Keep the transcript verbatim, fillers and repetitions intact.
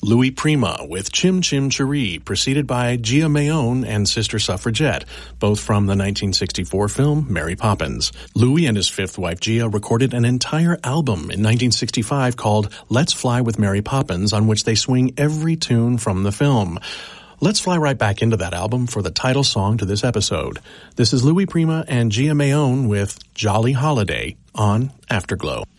Louis Prima with Chim Chim Cheree, preceded by Gia Mayone and Sister Suffragette, both from the nineteen sixty-four film Mary Poppins. Louis and his fifth wife Gia recorded an entire album in nineteen sixty-five called Let's Fly with Mary Poppins, on which they swing every tune from the film. Let's fly right back into that album for the title song to this episode. This is Louis Prima and Gia Mayone with Jolly Holiday on Afterglow.